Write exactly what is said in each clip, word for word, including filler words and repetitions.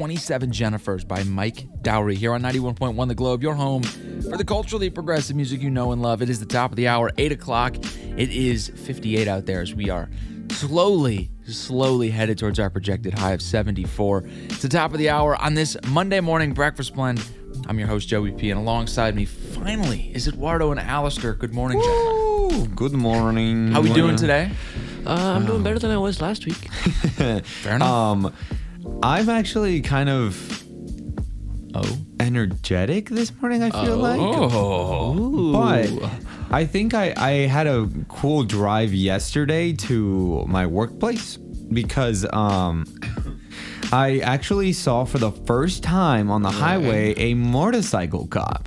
twenty-seven Jennifers by Mike Dowry here on ninety-one point one The Globe, your home for the culturally progressive music you know and love. It is the top of the hour, eight o'clock. It is fifty-eight out there as we are slowly, slowly headed towards our projected high of seventy-four. It's the top of the hour on this Monday morning breakfast blend. I'm your host, Joey P, and alongside me, finally, is Eduardo and Alistair. Good morning, Woo! gentlemen. Good morning. How we doing today? Uh, I'm doing better than I was last week. Fair enough. Um, I'm actually kind of oh energetic this morning, I feel Oh. like. Oh. But I think I, I had a cool drive yesterday to my workplace because um, I actually saw for the first time on the highway a motorcycle cop.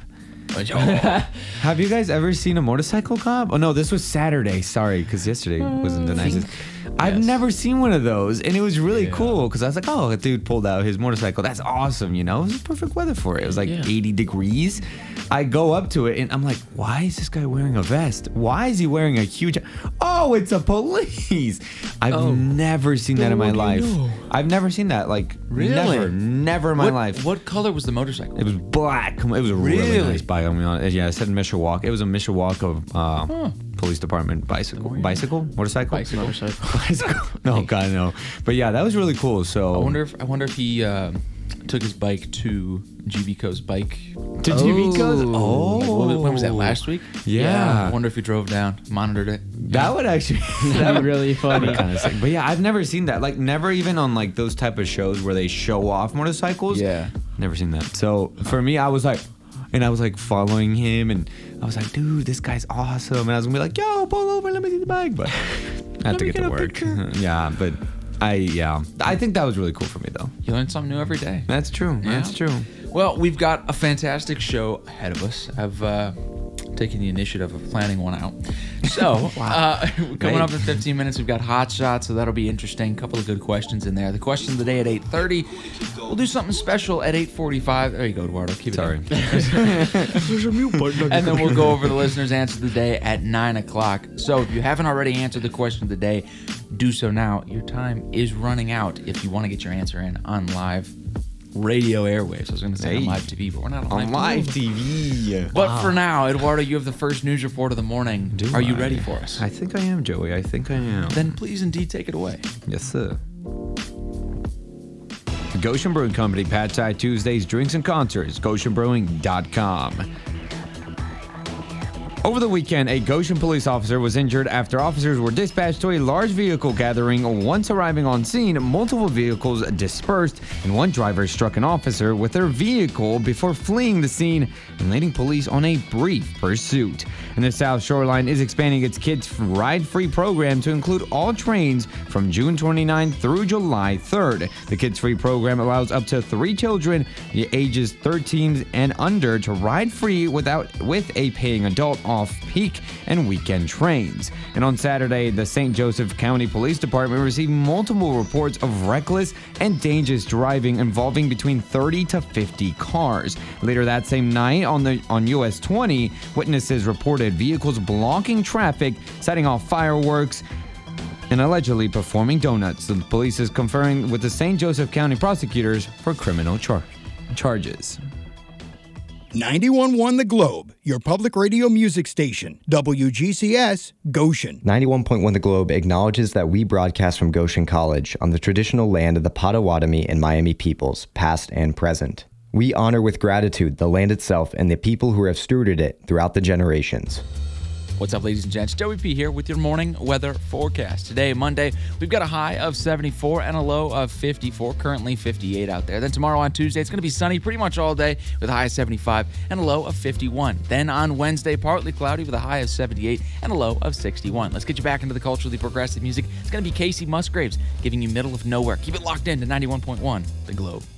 Have you guys ever seen a motorcycle cop? Oh no, this was Saturday. Sorry, because yesterday wasn't the nicest. I've yes. never seen one of those, and it was really Yeah. cool because I was like, "Oh, a dude pulled out his motorcycle. That's awesome!" You know, it was perfect weather for it. It was like Yeah. eighty degrees. I go up to it, and I'm like, "Why is this guy wearing a vest? Why is he wearing a huge? Oh, it's a police! I've Oh. never seen that in my what do you life. know? I've never seen that. Like, Really? never, never in my what, life. What color was the motorcycle? It was black. It was a really, Really? nice bike. I mean, yeah, it said Mishawaka. It was a Mishawaka uh, Huh. police department bicycle. Oh, yeah. Bicycle? Motorcycle? Bicycle. Motorcycle. Bicycle. No, God, no. But yeah, that was really cool. So I wonder if I wonder if he uh, took his bike to G B Co's bike. to G B Co's. Oh. Oh, Like, what was- when was that? Last week? Yeah. I wonder if he drove down, monitored it. That would actually That'd be really funny. kind of sick. But yeah, I've never seen that. Like, never even on like those type of shows where they show off motorcycles. Yeah. Never seen that. So for me, I was like, and I was like following him, and I was like, dude, this guy's awesome. And I was gonna be like, yo, pull over, let me see the bike. But I have to me get to get a work. picture. Yeah, but I yeah, I think that was really cool for me though. You learn something new every day. That's true. Yeah. That's true. Well, we've got a fantastic show ahead of us. I've uh, taken the initiative of planning one out. So, uh, coming up in fifteen minutes, we've got Hot Shots, so that'll be interesting. A couple of good questions in there. The question of the day at eight thirty. We'll do something special at eight forty-five. There you go, Eduardo. Keep it Sorry. in. There's a mute button. And then we'll go over the listener's answer of the day at nine o'clock. So if you haven't already answered the question of the day, do so now. Your time is running out if you want to get your answer in on live radio airwaves. I was going to say on Hey. live T V, but we're not on, On live T V. But for now, Eduardo, you have the first news report of the morning. Do Are you I? ready for us? I think I am, Joey. I think I am. Then please indeed take it away. Yes, sir. Goshen Brewing Company, Pad Thai Tuesdays, drinks and concerts, goshen brewing dot com. Over the weekend, a Goshen police officer was injured after officers were dispatched to a large vehicle gathering. Once arriving on scene, multiple vehicles dispersed, and one driver struck an officer with their vehicle before fleeing the scene and leading police on a brief pursuit. And the South Shoreline is expanding its Kids Ride Free program to include all trains from June twenty-ninth through July third. The Kids Free program allows up to three children, ages thirteen and under, to ride free without with a paying adult off-peak and weekend trains. And on Saturday, the Saint Joseph County Police Department received multiple reports of reckless and dangerous driving involving between thirty to fifty cars. Later that same night on the on U S twenty, witnesses reported vehicles blocking traffic, setting off fireworks, and allegedly performing donuts. The police is conferring with the Saint Joseph County prosecutors for criminal char- charges. ninety-one point one The Globe, your public radio music station. W G C S, Goshen. ninety-one point one The Globe acknowledges that we broadcast from Goshen College on the traditional land of the Potawatomi and Miami peoples, past and present. We honor with gratitude the land itself and the people who have stewarded it throughout the generations. What's up, ladies and gents? Joey P here with your morning weather forecast. Today, Monday, we've got a high of seventy-four and a low of fifty-four. Currently fifty-eight out there. Then tomorrow on Tuesday, it's going to be sunny pretty much all day with a high of seventy-five and a low of fifty-one. Then on Wednesday, partly cloudy with a high of seventy-eight and a low of sixty-one. Let's get you back into the culturally progressive music. It's going to be Casey Musgraves giving you middle of nowhere. Keep it locked in to ninety-one point one The Globe.